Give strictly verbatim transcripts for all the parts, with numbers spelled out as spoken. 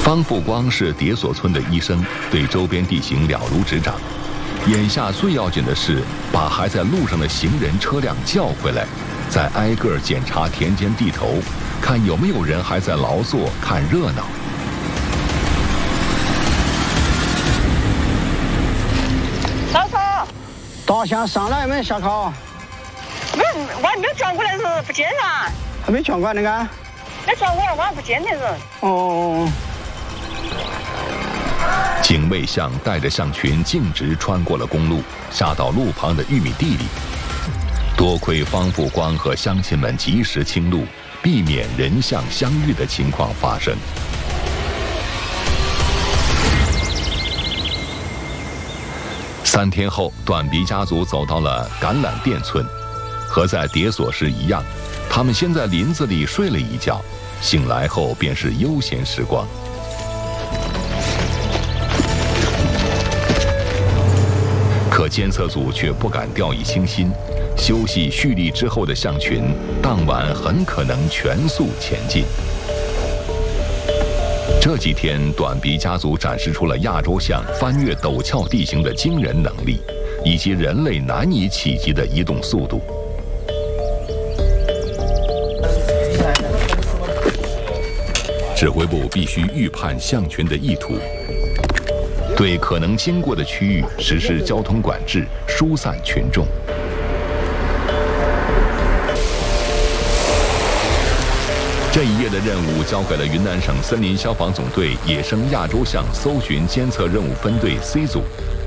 方富光是迭所村的医生，对周边地形了如指掌。眼下最要紧的是把还在路上的行人车辆叫回来，再挨个检查田间地头，看有没有人还在劳作看热闹。 老嫂， 大象上来没下考？ 没，我还没有转过来是不见人。 还没转过来那个？ 没转过来，我还不见的人。 哦。 警卫象带着象群径直穿过了公路，下到路旁的玉米地里。多亏方富光和乡亲们及时清路，避免人象相遇的情况发生。三天后，短鼻家族走到了橄榄店村，和在迭所时一样，他们先在林子里睡了一觉，醒来后便是悠闲时光。可监测组却不敢掉以轻心，休息蓄力之后的象群，当晚很可能全速前进。这几天，短鼻家族展示出了亚洲象翻越陡峭地形的惊人能力，以及人类难以企及的移动速度。指挥部必须预判象群的意图，对可能经过的区域实施交通管制，疏散群众。这一夜的任务交给了云南省森林消防总队野生亚洲象搜寻监测任务分队 C 组。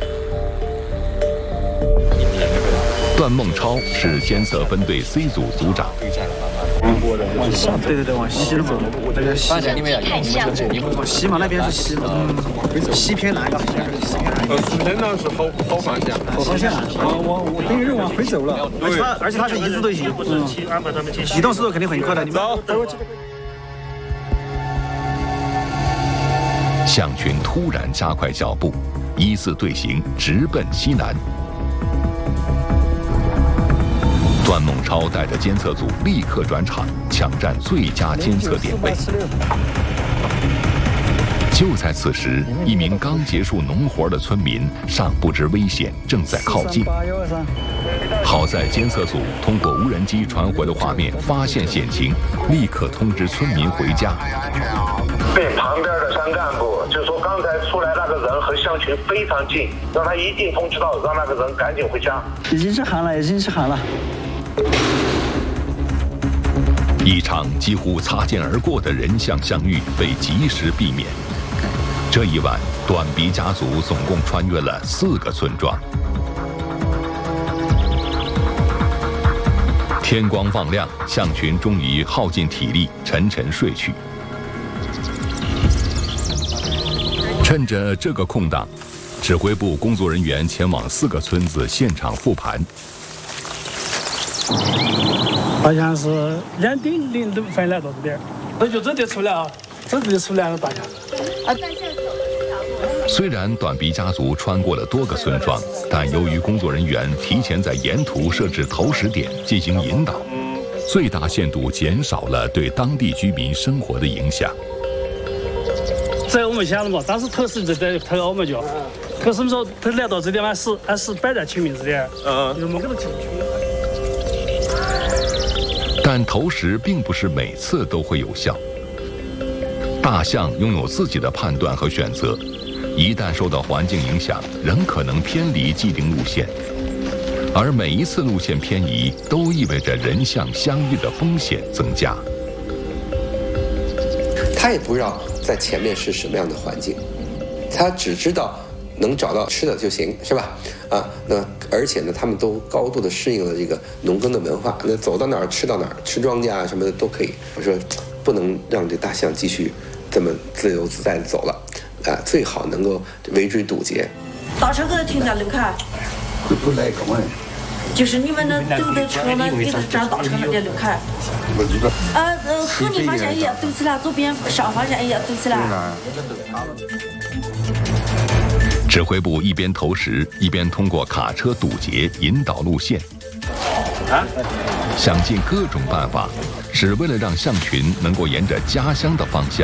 段梦超是监测分队 C 组组长。 往西，对对对，往西了嘛。那个西， 你们要往西嘛，那边是西嘛。嗯，西偏南。 呃，四偏南是好好方向。 好方向。我我我等于是往回走了。而且它而且它是一字队形，嗯，移动速度肯定很快的。你们走。 象群突然加快脚步，一字队形直奔西南。段梦超带着监测组立刻转场，抢占最佳监测点位。就在此时，一名刚结束农活的村民尚不知危险，正在靠近。好在监测组通过无人机传回的画面发现险情，立刻通知村民回家。 对旁边的山干部就说，刚才出来那个人和象群非常近，让他一定通知到，让那个人赶紧回家。 已经是寒了，已经是寒了。 一场几乎擦肩而过的人象相遇被及时避免。这一晚，短鼻家族总共穿越了四个村庄。天光放亮，象群终于耗尽体力，沉沉睡去。趁着这个空档，指挥部工作人员前往四个村子现场复盘。 好像是两点零都分来到这边，那就这就出来啊，这就出来了大家。啊， 虽然短鼻家族穿过了多个村庄，但由于工作人员提前在沿途设置投食点进行引导，最大限度减少了对当地居民生活的影响。 在我们想了嘛，当时投食就在投我们就，可是我们说他来到这点嘛，是还是摆在群民这点，嗯，就没给他进去。 但投食并不是每次都会有效。大象拥有自己的判断和选择，一旦受到环境影响，仍可能偏离既定路线。而每一次路线偏移，都意味着人象相遇的风险增加。 他也不知道在前面是什么样的环境，他只知道能找到吃的就行，是吧？啊，那而且呢，他们都高度的适应了这个农耕的文化，那走到哪儿吃到哪儿，吃庄稼啊什么的都可以。我说，不能让这大象继续这么自由自在的走了，啊，最好能够围追堵截。 大车给他停在路口， 不来干嘛？ 就是你们那走的车呢，给他站大车那点路口。啊，呃，和你方向也对起来，左边上方向也对起来。 指挥部一边投食，一边通过卡车堵截引导路线，啊，想尽各种办法，只为了让象群能够沿着家乡的方向